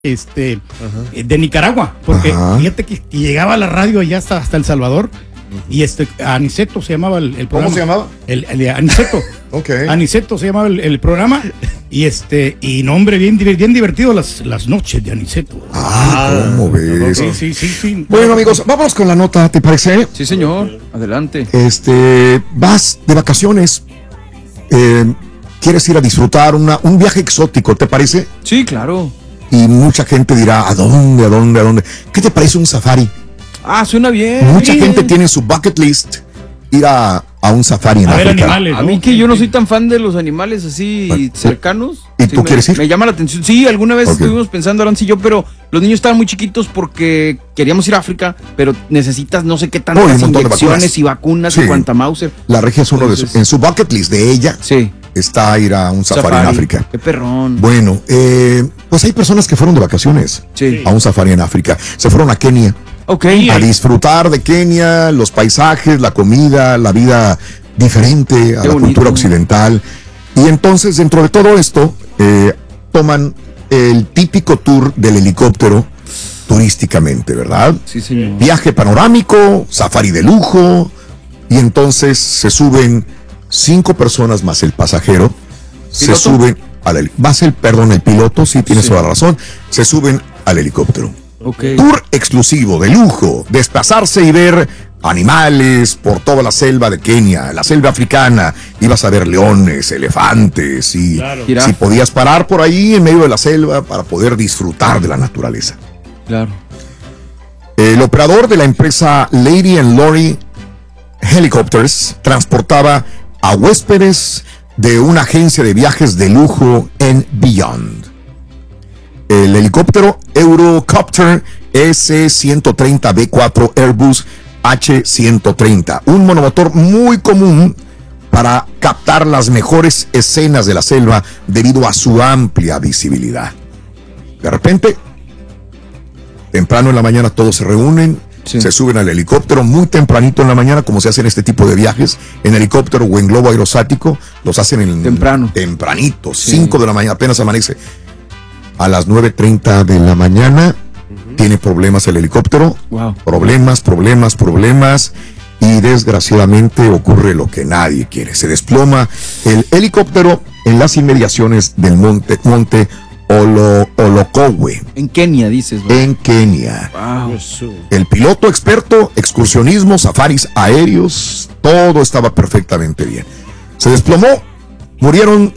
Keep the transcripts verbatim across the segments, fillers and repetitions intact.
este, uh-huh. de Nicaragua, porque uh-huh. fíjate que llegaba a la radio allá hasta, hasta El Salvador, uh-huh. y este, Aniceto se llamaba el, el programa. ¿Cómo se llamaba? El, el, el Aniceto. Okay. Aniceto se llamaba el, el programa, y este, y no, hombre, bien, bien divertido las, las noches de Aniceto. Ah, ¿cómo ves? Sí, sí, sí, sí. Bueno, amigos, vámonos con la nota, ¿te parece? Sí, señor, adelante. Este, vas de vacaciones, eh, quieres ir a disfrutar una, un viaje exótico, ¿te parece? Sí, claro. Y mucha gente dirá, ¿a dónde, a dónde, a dónde? ¿Qué te parece un safari? Ah, suena bien. Mucha bien. gente tiene en su bucket list ir a, a un safari en a África. ver animales, ¿no? A mí que yo no soy tan fan de los animales así bueno, cercanos. ¿Y sí tú me, quieres ir? Me llama la atención. Sí, alguna vez okay. estuvimos pensando, Aranzi y yo, pero los niños estaban muy chiquitos porque queríamos ir a África, pero necesitas no sé qué tantas oh, inyecciones y vacunas sí. y cuanta Mauser. La regia es uno Entonces, de su, en su bucket list de ella. Sí. Está ir a un safari, safari en África. Qué perrón. Bueno, eh, pues hay personas que fueron de vacaciones sí. a un safari en África. Se fueron a Kenia. Okay. A disfrutar de Kenia, los paisajes, la comida, la vida diferente a Qué la bonito. cultura occidental. Y entonces, dentro de todo esto, eh, toman el típico tour del helicóptero turísticamente, ¿verdad? Sí, señor. Viaje panorámico, safari de lujo, y entonces se suben cinco personas más el pasajero, ¿Piloto? se suben al va a ser, perdón, el piloto, sí, tienes sí. toda la razón, se suben al helicóptero. Okay. Tour exclusivo, de lujo, desplazarse y ver animales por toda la selva de Kenia, la selva africana. Ibas a ver leones, elefantes y claro. si podías parar por ahí en medio de la selva para poder disfrutar de la naturaleza. Claro. El operador de la empresa Lady and Lorry Helicopters transportaba a huéspedes de una agencia de viajes de lujo en Beyond. El helicóptero Eurocopter ese ciento treinta B cuatro Airbus H ciento treinta, un monomotor muy común para captar las mejores escenas de la selva debido a su amplia visibilidad. De repente, temprano en la mañana todos se reúnen, sí. se suben al helicóptero muy tempranito en la mañana, como se hacen este tipo de viajes, en helicóptero o en globo aerostático, los hacen en temprano, tempranito, cinco sí. de la mañana, apenas amanece. A las nueve treinta de la mañana uh-huh. tiene problemas el helicóptero, wow. problemas, problemas, problemas, y desgraciadamente ocurre lo que nadie quiere. Se desploma el helicóptero en las inmediaciones del monte, monte Olo, Olokowe. En Kenia, dices. ¿no? En Kenia. Wow. El piloto experto, excursionismo, safaris aéreos, todo estaba perfectamente bien. Se desplomó, murieron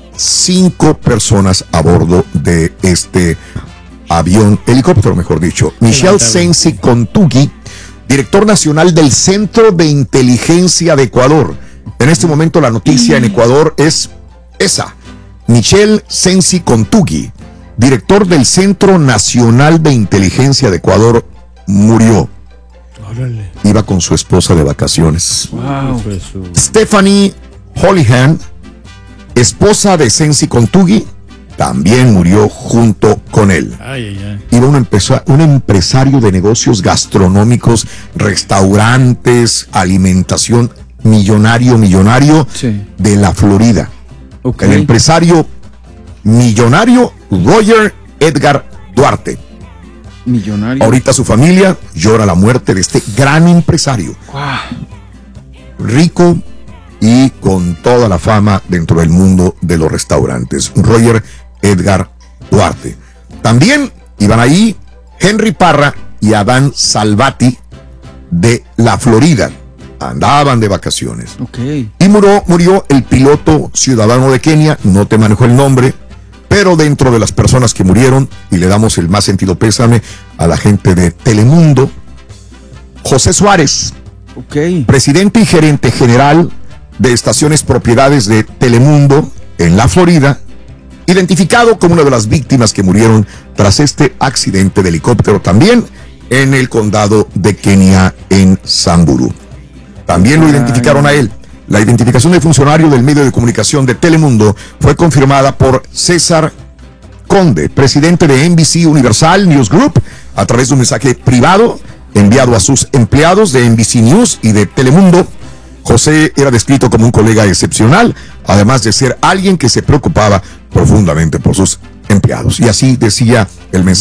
cinco personas a bordo de este avión, helicóptero mejor dicho. Michel Sensi Kontougi, director nacional del Centro de Inteligencia de Ecuador. En este momento la noticia en Ecuador es esa. Michel Sensi Kontougi, director del Centro Nacional de Inteligencia de Ecuador, murió. Órale. Iba con su esposa de vacaciones. Wow. Stephanie Holihan, esposa de Sensi Kontougi, también murió junto con él. Ay, ay, ay. Iba un, empesa- un empresario de negocios gastronómicos, restaurantes, alimentación, millonario, millonario sí. de la Florida. Okay. El empresario millonario Roger Edgar Duarte. Millonario. Ahorita su familia llora la muerte de este gran empresario. Wow. Rico y con toda la fama dentro del mundo de los restaurantes. Roger Edgar Duarte. También iban ahí Henry Parra y Adán Salvati de la Florida. Andaban de vacaciones. Okay. Y murió, murió el piloto ciudadano de Kenia, no te manejo el nombre, pero dentro de las personas que murieron, y le damos el más sentido pésame a la gente de Telemundo, José Suárez, okay. presidente y gerente general de estaciones propiedades de Telemundo en la Florida, identificado como una de las víctimas que murieron tras este accidente de helicóptero también en el condado de Kenia en Samburu. También lo identificaron a él. La identificación del funcionario del medio de comunicación de Telemundo fue confirmada por César Conde, presidente de N B C Universal News Group, a través de un mensaje privado enviado a sus empleados de N B C News y de Telemundo. José era descrito como un colega excepcional, además de ser alguien que se preocupaba profundamente por sus empleados. Y así decía el mensaje.